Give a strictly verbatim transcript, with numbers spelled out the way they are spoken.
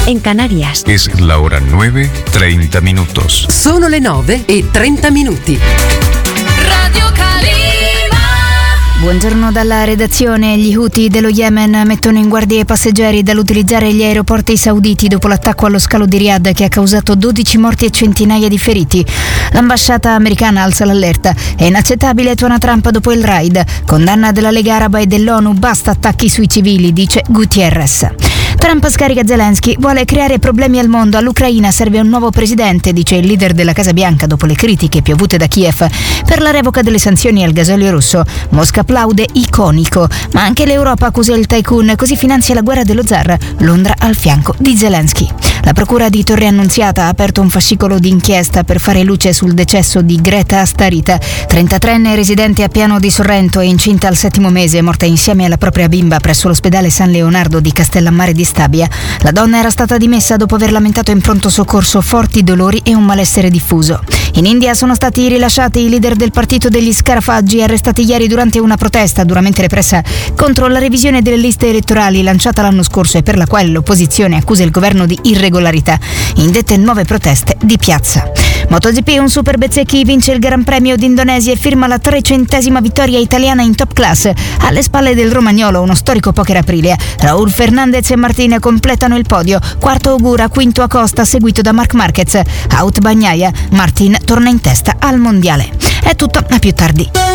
en Canarias. Es la hora nueve, treinta minutos. Sono le nove e trenta minuti. Radio Calima. Buongiorno dalla redazione. Gli Houthi dello Yemen mettono in guardia i passeggeri dall'utilizzare gli aeroporti sauditi dopo l'attacco allo scalo di Riyadh che ha causato dodici morti e centinaia di feriti. L'ambasciata americana alza l'allerta. È inaccettabile, tuona Trump dopo il raid. Condanna della Lega Araba e dell'ONU, basta attacchi sui civili, dice Gutierrez. Trump scarica Zelensky, vuole creare problemi al mondo, all'Ucraina serve un nuovo presidente, dice il leader della Casa Bianca dopo le critiche piovute da Kiev per la revoca delle sanzioni al gasolio russo. Mosca applaude, iconico, ma anche l'Europa accusa il tycoon, così finanzia la guerra dello zar, Londra al fianco di Zelensky. La procura di Torre Annunziata ha aperto un fascicolo d'inchiesta per fare luce sul decesso di Greta Starita, trentatreenne residente a Piano di Sorrento e incinta al settimo mese, morta insieme alla propria bimba presso l'ospedale San Leonardo di Castellammare di Stabia. La donna era stata dimessa dopo aver lamentato in pronto soccorso forti dolori e un malessere diffuso. In India sono stati rilasciati i leader del partito degli scarafaggi, arrestati ieri durante una protesta duramente repressa contro la revisione delle liste elettorali lanciata l'anno scorso e per la quale l'opposizione accusa il governo di irregolarità. Indette nuove proteste di piazza. MotoGP, un super Bezzecchi vince il Gran Premio d'Indonesia e firma la trecentesima vittoria italiana in top class. Alle spalle del romagnolo uno storico poker Aprilia. Raul Fernandez e Martin completano il podio. Quarto Ogura, quinto Acosta, seguito da Marc Marquez. Out Bagnaia, Martin torna in testa al mondiale. È tutto, a più tardi.